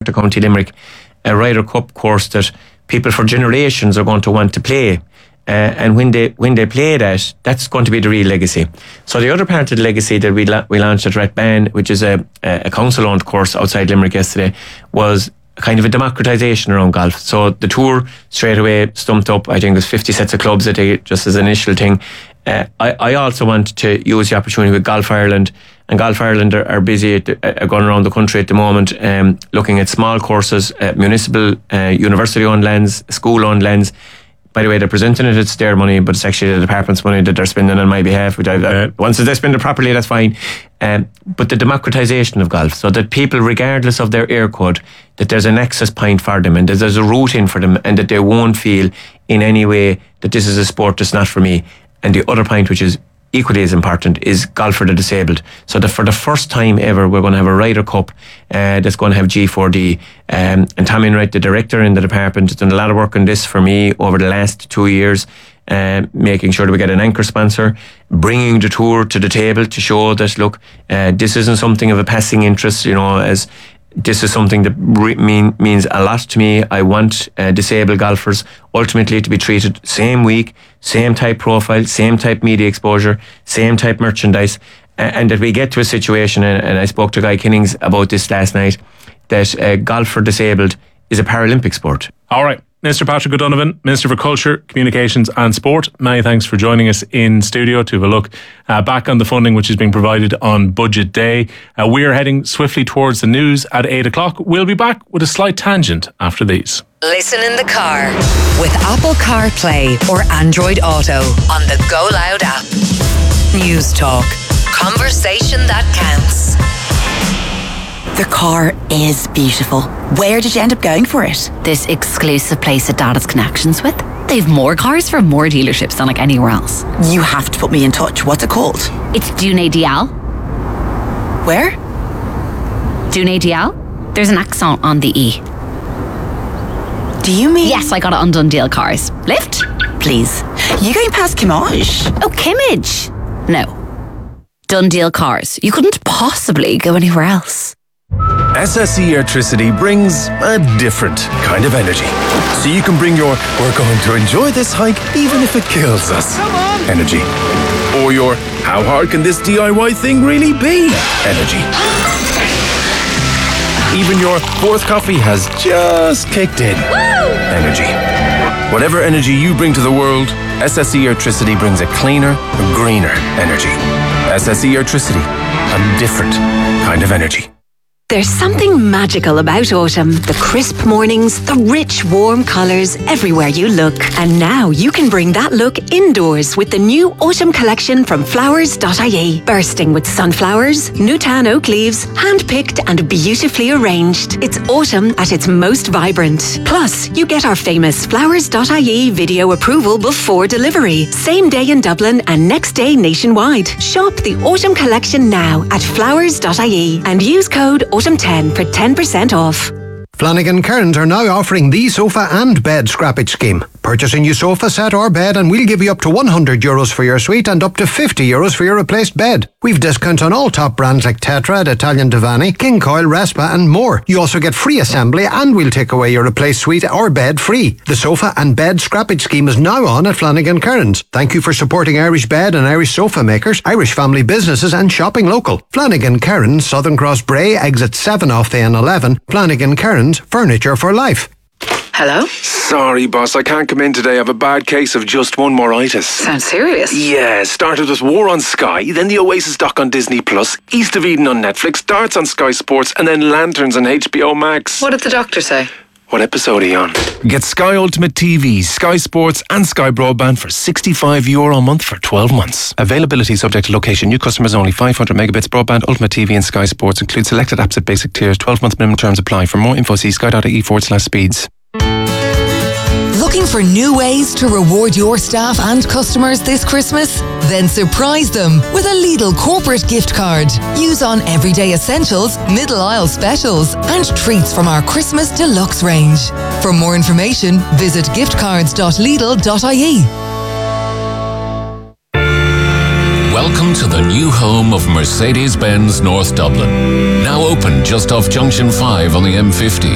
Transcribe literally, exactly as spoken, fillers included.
to County Limerick a Ryder Cup course that people for generations are going to want to play. Uh, and when they when they play that, that's going to be the real legacy. So the other part of the legacy that we la- we launched at Rathban, which is a, a council-owned course outside Limerick yesterday, was kind of a democratisation around golf. So the tour straight away stumped up, I think there's fifty sets of clubs a day, just as an initial thing. Uh, I, I also want to use the opportunity with Golf Ireland, and Golf Ireland are, are busy at the, uh, going around the country at the moment, um, looking at small courses, uh, municipal, uh, university-owned lands, school-owned lands. By the way, they're presenting it, it's their money, but it's actually the department's money that they're spending on my behalf. Which I, yeah. Once they spend it properly, that's fine. Um, but the democratisation of golf, so that people, regardless of their air code, that there's an access point for them and that there's a route in for them, and that they won't feel in any way that this is a sport that's not for me. And the other point, which is equally as important, is golf for the disabled. So that for the first time ever, we're going to have a Ryder Cup uh, that's going to have G four D. Um, and Tommy Enright, the director in the department, has done a lot of work on this for me over the last two years, uh, making sure that we get an anchor sponsor, bringing the tour to the table to show that, look, uh, this isn't something of a passing interest, you know, as this is something that re- mean, means a lot to me. I want uh, disabled golfers ultimately to be treated same week, same type profile, same type media exposure, same type merchandise, and, and that we get to a situation, and, and I spoke to Guy Kinnings about this last night, that uh, golf for disabled is a Paralympic sport. All right. Mister Patrick O'Donovan, Minister for Culture, Communications and Sport, many thanks for joining us in studio to have a look uh, back on the funding which is being provided on Budget Day. Uh, we are heading swiftly towards the news at eight o'clock. We'll be back with a slight tangent after these. Listen in the car with Apple CarPlay or Android Auto on the Go Loud app. News Talk. Conversation that counts. The car is beautiful. Where did you end up going for it? This exclusive place that Dad has connections with. They've more cars from more dealerships than like anywhere else. You have to put me in touch. What's it called? It's Dune Dial. Where? Dune Dial. There's an accent on the E. Do you mean? Yes, I got it on Dundeel Cars. Lift? Please. You going past Kimmage? Oh, Kimmage? No. Dundeel Cars. You couldn't possibly go anywhere else. S S E Airtricity brings a different kind of energy. So you can bring your "we're going to enjoy this hike even if it kills us" energy. Or your "how hard can this D I Y thing really be" energy. Even your "fourth coffee has just kicked in" energy. Whatever energy you bring to the world, S S E Airtricity brings a cleaner, a greener energy. S S E Airtricity, a different kind of energy. There's something magical about autumn. The crisp mornings, the rich, warm colours everywhere you look. And now you can bring that look indoors with the new autumn collection from flowers dot I E. Bursting with sunflowers, Newtown oak leaves, hand-picked and beautifully arranged. It's autumn at its most vibrant. Plus, you get our famous flowers dot I E video approval before delivery. Same day in Dublin and next day nationwide. Shop the autumn collection now at flowers dot I E and use code autumn ten for ten percent off. Flanagan Cairns are now offering the sofa and bed scrappage scheme. Purchase a new sofa set or bed and we'll give you up to one hundred euros for your suite and up to fifty euros for your replaced bed. We've discounts on all top brands like Tetra, Italian Divani, King Coil, Respa and more. You also get free assembly and we'll take away your replaced suite or bed free. The sofa and bed scrappage scheme is now on at Flanagan Cairns. Thank you for supporting Irish bed and Irish sofa makers, Irish family businesses and shopping local. Flanagan Cairns, Southern Cross Bray, exit seven off the N eleven. Flanagan Cairns, furniture for life. Hello? Sorry, boss, I can't come in today. I have a bad case of just one moritis. Sounds serious. Yeah, started with War on Sky, then the Oasis doc on Disney Plus, East of Eden on Netflix, Darts on Sky Sports, and then Lanterns on H B O Max. What did the doctor say? What episode are you on? Get Sky Ultimate T V, Sky Sports and Sky Broadband for sixty-five euro a month for twelve months. Availability subject to location. New customers only. five hundred megabits broadband, Ultimate T V and Sky Sports. Include selected apps at basic tiers. twelve month minimum terms apply. For more info, see sky dot I E forward slash speeds. Looking for new ways to reward your staff and customers this Christmas? Then surprise them with a Lidl corporate gift card. Use on everyday essentials, middle aisle specials, and treats from our Christmas deluxe range. For more information, visit giftcards dot lidl dot I E. Welcome to the new home of Mercedes-Benz North Dublin. Now open just off Junction five on the M fifty.